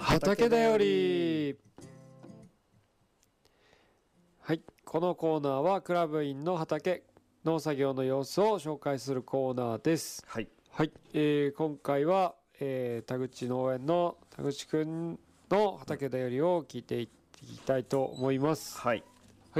畑だより。はい、このコーナーはクラブ員の畑農作業の様子を紹介するコーナーです。 はい、 はい、今回は、田口農園の田口くんの畑だよりを聞いていきたいと思います。 はい、 はい。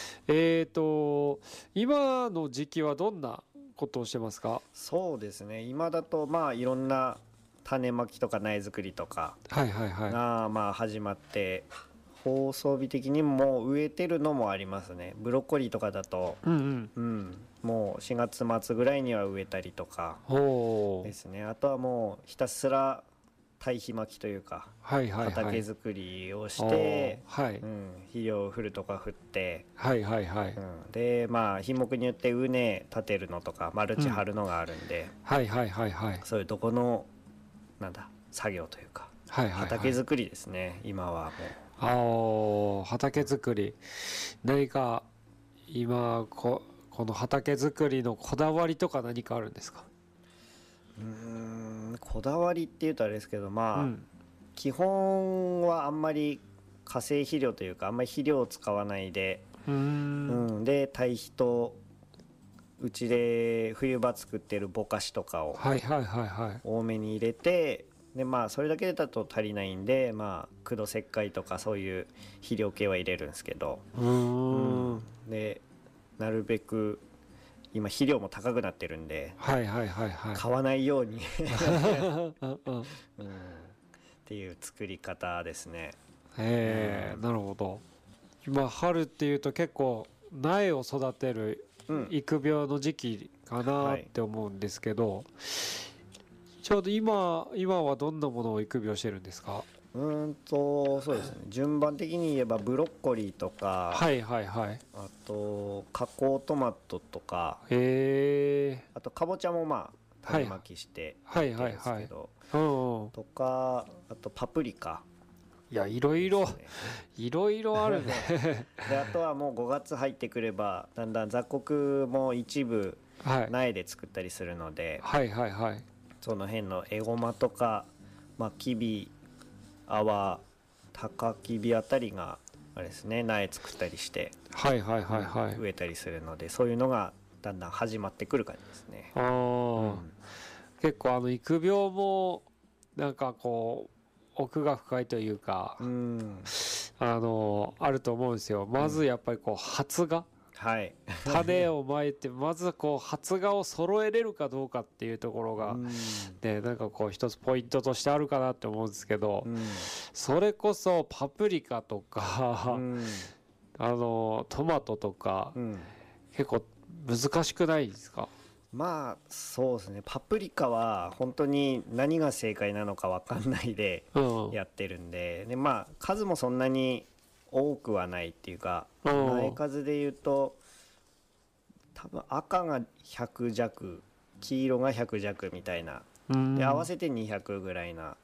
今の時期はどんなことをしてますか？ そうですね。今だといろんな種まきとか苗作りとかはいはいはい。 が始まって、放送日的にも植えてるのもありますね。ブロッコリーとかだと、もう4月末ぐらいには植えたりとかですね。あとはもうひたすら堆肥巻きというか、畑作りをして、肥料を振るとか振って、で品目によって畝立てるのとかマルチ張るのがあるんで、そういうとこの作業というか、畑作りですね。今はもう畑作り、何か今この畑作りのこだわりとか何かあるんですか？ こだわりっていうとあれですけど、基本はあんまり化成肥料というかあんまり肥料を使わないで、で堆肥とうちで冬場作ってるぼかしとかを多めに入れて、でそれだけだと足りないんで、苦土石灰とかそういう肥料系は入れるんですけど、でなるべく今肥料も高くなってるんで、買わないようにっていう作り方ですね。 なるほど。今春っていうと結構苗を育てる育苗の時期かなって思うんですけど、ちょうど今はどんなものを育苗してるんですか？ そうですね。順番的に言えばブロッコリーとか、あと加工トマトとか、あとかぼちゃも種まきしてやってるんですけど、とか、あとパプリカ。 いや、いろいろあるね。 であとはもう5月入ってくればだんだん雑穀も一部苗で作ったりするので、その辺のエゴマとかキビ、アワ、タカキビあたりがあれですね、苗作ったりして植えたりするので、そういうのがだんだん始まってくる感じですね。 結構育苗もなんかこう奥が深いというか、あると思うんですよ。まずやっぱりこう発芽、種をまいてまずこう発芽を揃えれるかどうかっていうところがなんかこう一つポイントとしてあるかなって思うんですけど、それこそパプリカとかトマトとか結構難しくないですか？ そうですね。パプリカは本当に何が正解なのか分かんないでやってるんで、数もそんなに多くはないっていうか、苗数で言うと多分赤が100弱、黄色が100弱みたいな、で合わせて200ぐらいな